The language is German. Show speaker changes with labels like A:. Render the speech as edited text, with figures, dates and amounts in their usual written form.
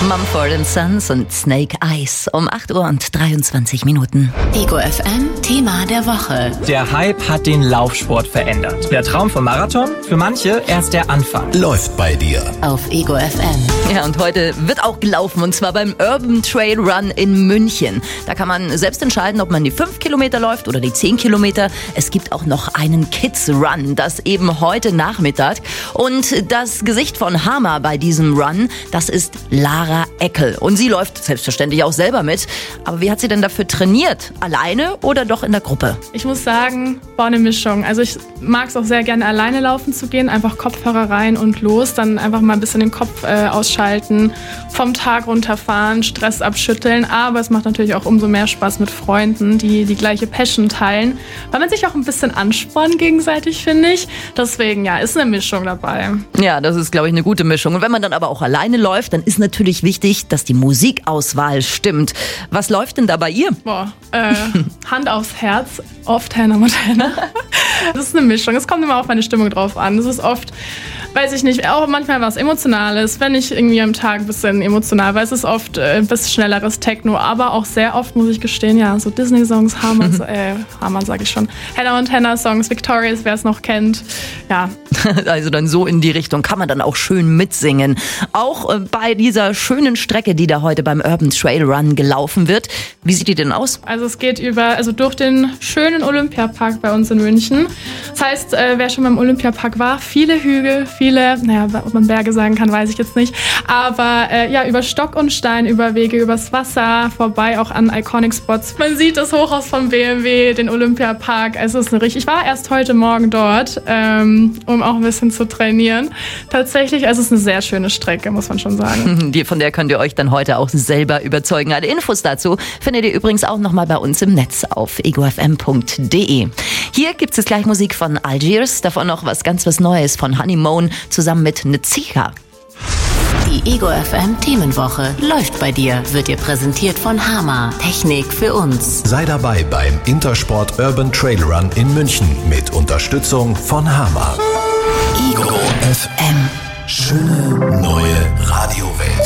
A: Mumford & Sons und Snake Eyes um 8 Uhr und 23 Minuten.
B: Ego FM, Thema der Woche.
C: Der Hype hat den Laufsport verändert. Der Traum vom Marathon? Für manche erst der Anfang.
D: Läuft bei dir.
B: Auf Ego FM.
A: Ja, und heute wird auch gelaufen, und zwar beim Urban Trail Run in München. Da kann man selbst entscheiden, ob man die 5 Kilometer läuft oder die 10 Kilometer. Es gibt auch noch einen Kids Run, das eben heute Nachmittag. Und das Gesicht von Hama bei diesem Run, das ist Lara Eckel. Und sie läuft selbstverständlich auch selber mit. Aber wie hat sie denn dafür trainiert? Alleine oder doch in der Gruppe?
E: Ich muss sagen, war eine Mischung. Also ich mag es auch sehr gerne, alleine laufen zu gehen. Einfach Kopfhörer rein und los. Dann einfach mal ein bisschen den Kopf ausschalten, vom Tag runterfahren, Stress abschütteln. Aber es macht natürlich auch umso mehr Spaß mit Freunden, die die gleiche Passion teilen. Weil man sich auch ein bisschen anspornt gegenseitig, finde ich. Deswegen, ja, ist eine Mischung dabei.
A: Ja, das ist, glaube ich, eine gute Mischung. Und wenn man dann aber auch alleine läuft, dann ist natürlich wichtig, dass die Musikauswahl stimmt. Was läuft denn da bei ihr?
E: Hand aufs Herz, oft Hannah Montana. Das ist eine Mischung. Es kommt immer auf meine Stimmung drauf an. Es ist oft, weiß ich nicht, auch manchmal was Emotionales, wenn ich irgendwie am Tag ein bisschen emotional war. Es ist oft ein bisschen schnelleres Techno, aber auch sehr oft, muss ich gestehen, ja, so Disney-Songs, Hamann sage ich schon, Hannah Montana-Songs, Victorious, wer es noch kennt, ja.
A: Also dann so in die Richtung kann man dann auch schön mitsingen. Auch bei dieser schönen Strecke, die da heute beim Urban Trail Run gelaufen wird. Wie sieht die denn aus?
E: Also es geht durch den schönen Olympiapark bei uns in München. Das heißt, wer schon beim Olympiapark war, viele Hügel, ob man Berge sagen kann, weiß ich jetzt nicht. Aber über Stock und Stein, über Wege, übers Wasser, vorbei auch an Iconic Spots. Man sieht das Hochhaus von BMW, den Olympiapark. Also es ist ich war erst heute Morgen dort, um auch ein bisschen zu trainieren. Tatsächlich, es ist eine sehr schöne Strecke, muss man schon sagen.
A: Von der könnt ihr euch dann heute auch selber überzeugen. Alle Infos dazu findet ihr übrigens auch nochmal bei uns im Netz auf egofm.de. Hier gibt es gleich Musik von Algiers, davon noch was Neues von Honeymoon zusammen mit Nezika.
B: Die Ego FM Themenwoche läuft bei dir, wird dir präsentiert von Hama. Technik für uns.
D: Sei dabei beim Intersport Urban Trail Run in München mit Unterstützung von Hama.
B: Ego
D: FM. Schöne neue Radiowelt.